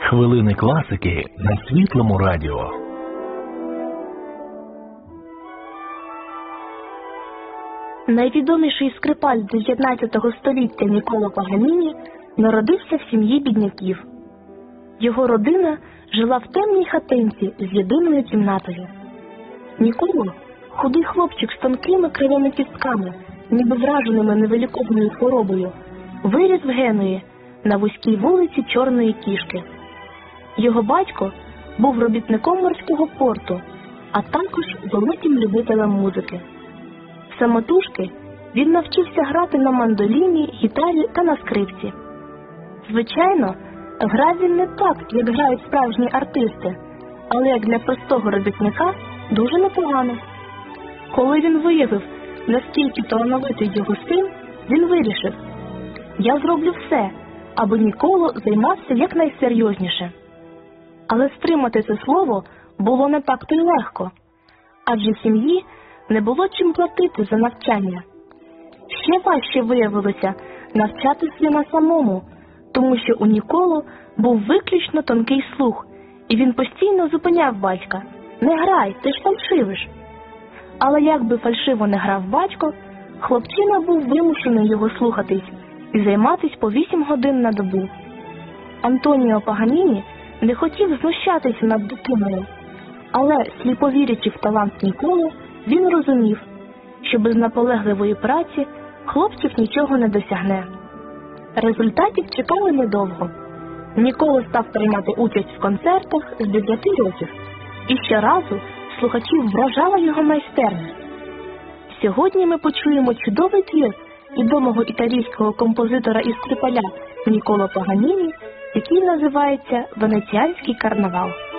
Хвилини класики на Світлому радіо. Найвідоміший скрипаль 19 століття Нікколо Паганіні народився в сім'ї бідняків. Його родина жила в темній хатинці з єдиною кімнатою. Нікколо, худий хлопчик з тонкими кривими кістками, ніби враженими невиліковною хворобою, виріс в Генуї на вузькій вулиці Чорної Кішки. Його батько був робітником морського порту, а також великим любителем музики. Самотужки він навчився грати на мандоліні, гітарі та на скрипці. Звичайно, грав він не так, як грають справжні артисти, але як для простого робітника дуже непогано. Коли він виявив, наскільки талановитий його син, він вирішив: я зроблю все, аби Нікколо займався якнайсерйозніше. Але стримати це слово було не так-то й легко, адже сім'ї не було чим платити за навчання. Ще важче виявилося навчати сина самому, тому що у Нікколо був виключно тонкий слух, і він постійно зупиняв батька: «Не грай, ти ж фальшивиш». Але як би фальшиво не грав батько, хлопчина був вимушений його слухатись і займатись по 8 годин на добу. Антоніо Паганіні не хотів знущатися над дитиною, але, сліпо вірячи в талант Нікколо, він розумів, що без наполегливої праці хлопчик нічого не досягне. Результатів чекали недовго. Нікколо став приймати участь в концертах з 9 років, і щоразу слухачів вражала його майстерність. Сьогодні ми почуємо чудовий твір відомого італійського композитора і скрипаля Нікколо Паганіні, який називається «Венеціанський карнавал».